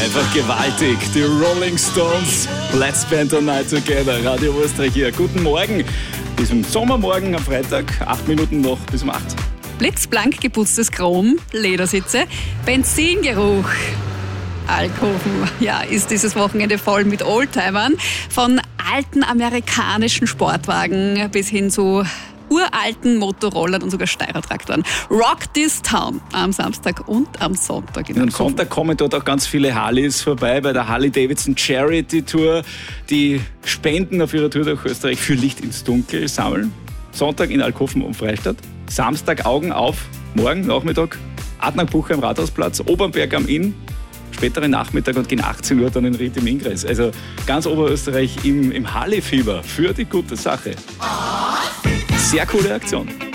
Einfach gewaltig. Die Rolling Stones. Let's spend the night together. Radio Österreich hier. Guten Morgen. Diesem Sommermorgen am Freitag. 8 Minuten noch bis um 8. Blitzblank geputztes Chrom, Ledersitze, Benzingeruch. Alkoven, ja, ist dieses Wochenende voll mit Oldtimern. Von alten amerikanischen Sportwagen bis hin zu uralten Motorrollern und sogar Steirer-Traktoren. Rock this town am Samstag und am Sonntag. Am Sonntag kommen dort auch ganz viele Harleys vorbei bei der Harley-Davidson Charity Tour, die Spenden auf ihrer Tour durch Österreich für Licht ins Dunkel sammeln. Sonntag in Alkoven und Freistadt. Samstag Augen auf, morgen Nachmittag Adnang-Bucher am Rathausplatz, Obernberg am Inn, späteren Nachmittag und gegen 18 Uhr dann in Ried im Ingress. Also ganz Oberösterreich im Harley-Fieber für die gute Sache. Sehr coole Aktion.